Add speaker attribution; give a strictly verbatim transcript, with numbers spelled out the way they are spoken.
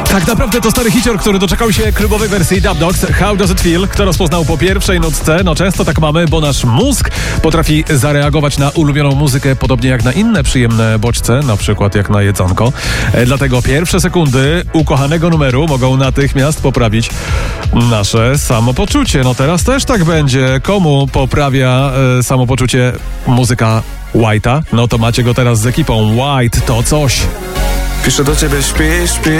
Speaker 1: Tak naprawdę to stary hicior, który doczekał się klubowej wersji Dub Dogs. How Does It Feel? Kto rozpoznał po pierwszej nutce? No często tak mamy, bo nasz mózg potrafi zareagować na ulubioną muzykę podobnie jak na inne przyjemne bodźce, na przykład jak na jedzonko. E, dlatego pierwsze sekundy ukochanego numeru mogą natychmiast poprawić nasze samopoczucie. No teraz też tak będzie. Komu poprawia e, samopoczucie muzyka White'a? No to macie go teraz z ekipą. White to coś.
Speaker 2: Piszę do ciebie, śpi, śpi.